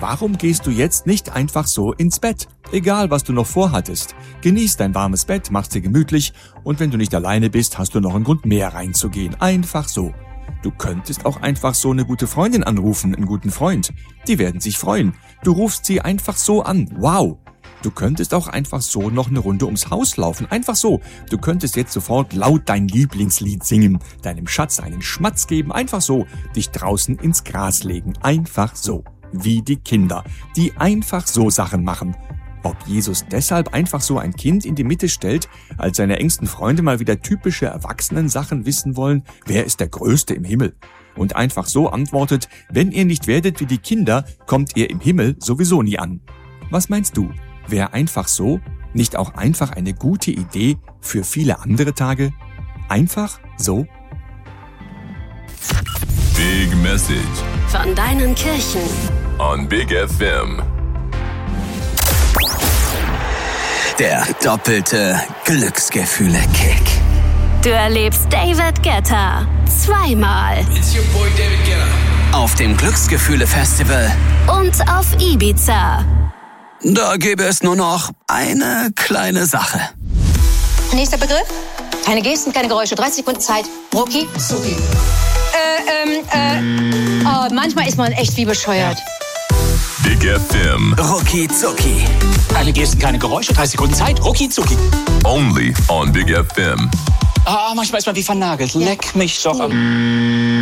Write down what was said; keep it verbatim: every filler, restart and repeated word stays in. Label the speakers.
Speaker 1: Warum gehst du jetzt nicht einfach so ins Bett? Egal, was du noch vorhattest. Genieß dein warmes Bett, mach's dir gemütlich und wenn du nicht alleine bist, hast du noch einen Grund mehr reinzugehen. Einfach so. Du könntest auch einfach so eine gute Freundin anrufen, einen guten Freund. Die werden sich freuen. Du rufst sie einfach so an. Wow! Du könntest auch einfach so noch eine Runde ums Haus laufen. Einfach so. Du könntest jetzt sofort laut dein Lieblingslied singen, deinem Schatz einen Schmatz geben. Einfach so. Dich draußen ins Gras legen. Einfach so. Wie die Kinder, die einfach so Sachen machen. Ob Jesus deshalb einfach so ein Kind in die Mitte stellt, als seine engsten Freunde mal wieder typische Erwachsenen-Sachen wissen wollen, wer ist der Größte im Himmel? Und einfach so antwortet, wenn ihr nicht werdet wie die Kinder, kommt ihr im Himmel sowieso nie an. Was meinst du? Wäre einfach so nicht auch einfach eine gute Idee für viele andere Tage? Einfach so?
Speaker 2: Big Message
Speaker 3: von deinen Kirchen
Speaker 2: on Big F M.
Speaker 4: Der doppelte Glücksgefühle-Kick.
Speaker 3: Du erlebst David Guetta zweimal.
Speaker 5: It's your boy David Guetta.
Speaker 4: Auf dem Glücksgefühle-Festival
Speaker 3: Und auf Ibiza.
Speaker 4: Da gäbe es nur noch eine kleine Sache.
Speaker 6: Nächster Begriff. Keine Gesten, keine Geräusche. dreißig Sekunden Zeit. Rucki Zucki. Äh, ähm, äh. Oh, manchmal ist man echt wie bescheuert.
Speaker 2: Big F M.
Speaker 4: Rucki Zucki.
Speaker 7: Keine Gesten, keine Geräusche. dreißig Sekunden Zeit. Rucki Zucki.
Speaker 2: Only on Big F M.
Speaker 7: Ah, manchmal ist man wie vernagelt. Leck mich doch am...